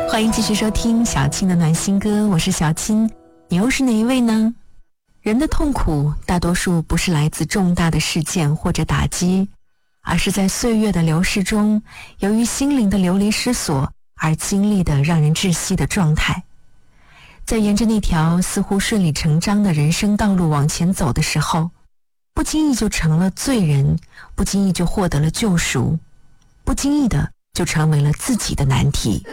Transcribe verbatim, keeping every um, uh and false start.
欢迎继续收听小青的暖心歌，我是小青，你又是哪一位呢？人的痛苦大多数不是来自重大的事件或者打击，而是在岁月的流逝中，由于心灵的流离失所而经历的让人窒息的状态。在沿着那条似乎顺理成章的人生道路往前走的时候，不经意就成了罪人，不经意就获得了救赎，不经意的就成为了自己的难题。